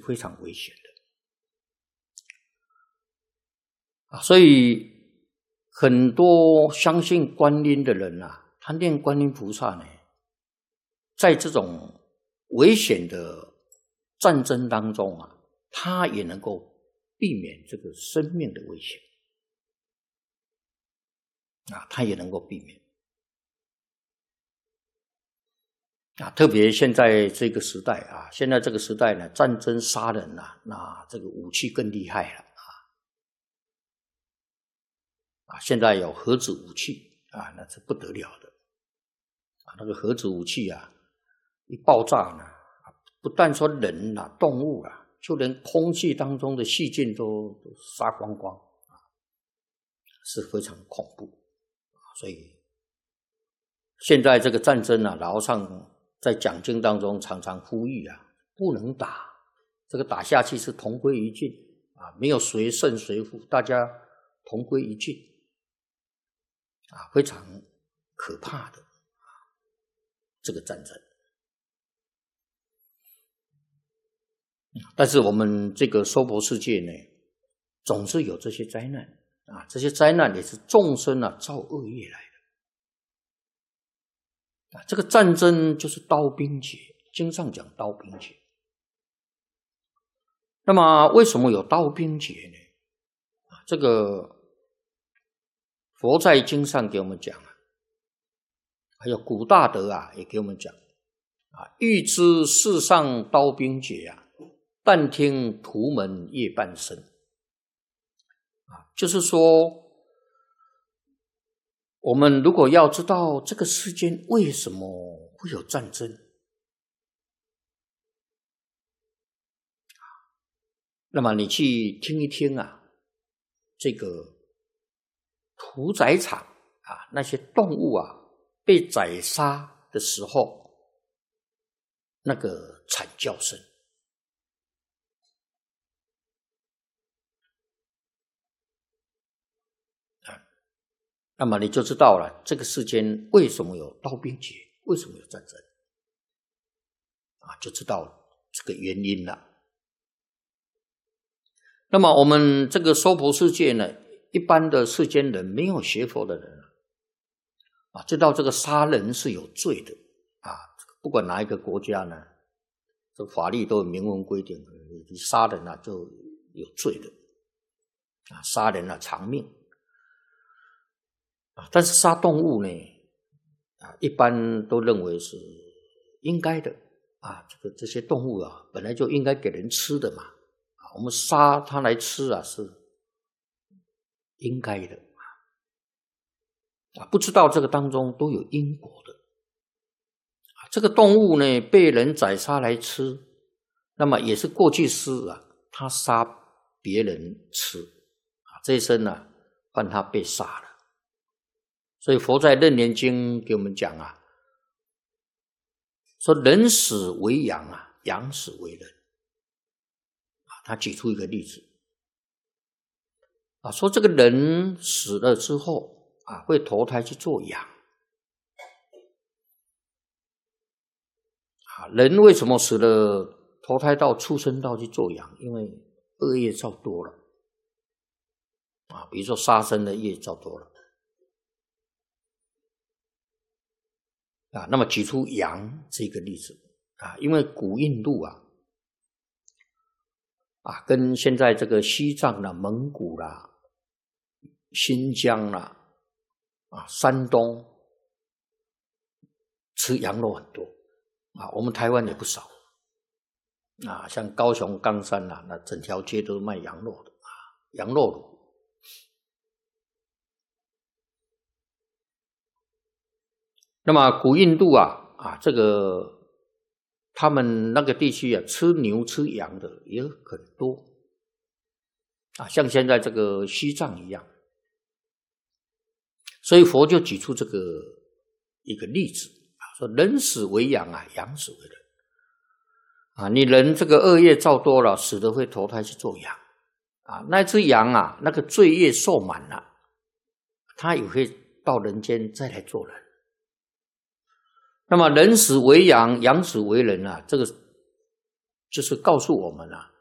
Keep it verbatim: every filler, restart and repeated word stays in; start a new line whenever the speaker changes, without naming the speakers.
非常危险的啊。所以很多相信观音的人啊，他念观音菩萨呢，在这种危险的战争当中啊，他也能够避免这个生命的危险啊，他也能够避免啊。特别现在这个时代啊，现在这个时代呢，战争杀人啊，那这个武器更厉害了啊啊！现在有核子武器啊，那是不得了的啊！那个核子武器啊，一爆炸呢，不但说人啊、动物啊，就连空气当中的细菌都都杀光光啊，是非常恐怖啊！所以现在这个战争啊，老和尚在讲经当中常常呼吁啊，不能打，这个打下去是同归于尽啊，没有谁胜谁负，大家同归于尽啊，非常可怕的啊，这个战争。但是我们这个娑婆世界呢，总是有这些灾难啊，这些灾难也是众生啊造恶业来的啊。这个战争就是刀兵劫，经上讲刀兵劫。那么为什么有刀兵劫呢？啊，这个佛在经上给我们讲啊，还有古大德啊也给我们讲啊，欲知世上刀兵劫啊，但听屠门夜半声啊，就是说，我们如果要知道这个世间为什么会有战争，那么你去听一听啊，这个屠宰场啊，那些动物啊被宰杀的时候，那个惨叫声。那么你就知道了，这个世间为什么有刀兵劫，为什么有战争啊，就知道这个原因了。那么我们这个娑婆世界呢，一般的世间人，没有学佛的人啊，知道这个杀人是有罪的啊，不管哪一个国家呢，这个法律都有明文规定，你杀人啊就有罪的啊，杀人啊偿命。但是杀动物呢，啊，一般都认为是应该的啊。这个这些动物啊，本来就应该给人吃的嘛，啊，我们杀它来吃啊，是应该的啊。不知道这个当中都有因果的啊。这个动物呢，被人宰杀来吃，那么也是过去世啊，他杀别人吃啊，这一生呢，换他被杀了。所以佛在《楞严经》给我们讲啊，说人死为羊啊，羊死为人啊。他举出一个例子啊，说这个人死了之后啊，会投胎去做羊啊。人为什么死了投胎到畜生道去做羊？因为恶业造多了啊，比如说杀生的业造多了。啊，那么举出羊这个例子啊，因为古印度啊，啊，跟现在这个西藏啦、蒙古啦、新疆啦、啊、山东吃羊肉很多啊，我们台湾也不少啊，像高雄冈山啦，那整条街都是卖羊肉的啊，羊肉炉。那么古印度啊啊，这个他们那个地区啊，吃牛吃羊的也很多啊，像现在这个西藏一样。所以佛就举出这个一个例子啊，说人死为羊啊，羊死为人啊。你人这个恶业造多了，死了会投胎去做羊啊。那只羊啊，那个罪业受满了，它也会到人间再来做人。那么人死为羊，羊死为人啊，这个就是告诉我们啊，